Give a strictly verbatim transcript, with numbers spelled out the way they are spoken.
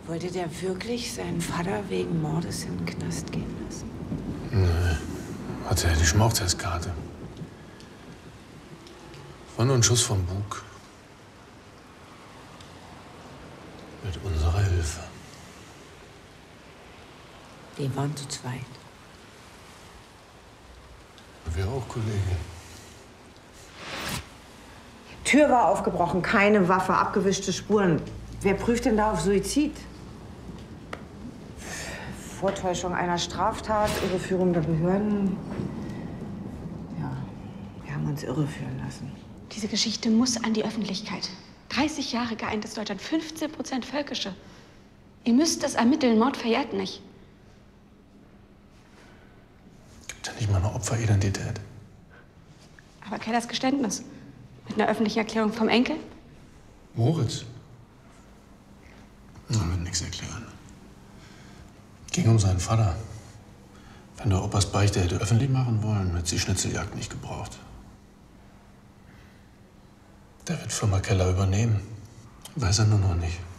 Wollte der wirklich seinen Vater wegen Mordes in den Knast gehen lassen? Nee, hatte er die Schmauchtestkarte. War nur ein Schuss vom Bug. Mit unserer Hilfe. Die waren zu zweit. Wir auch, Kollege. Tür war aufgebrochen, keine Waffe, abgewischte Spuren. Wer prüft denn da auf Suizid? Vortäuschung einer Straftat, Irreführung der Behörden. Ja, wir haben uns irreführen lassen. Diese Geschichte muss an die Öffentlichkeit. dreißig Jahre geeintes Deutschland, fünfzehn Prozent Völkische. Ihr müsst das ermitteln, Mord verjährt nicht. Gibt ja nicht mal eine Opferidentität. Aber Kellers Geständnis. Mit einer öffentlichen Erklärung vom Enkel? Moritz? Er wird nichts erklären. Ging um seinen Vater. Wenn der Opas Beichte hätte öffentlich machen wollen, hätte sie Schnitzeljagd nicht gebraucht. Der wird Firma Keller übernehmen. Weiß er nur noch nicht.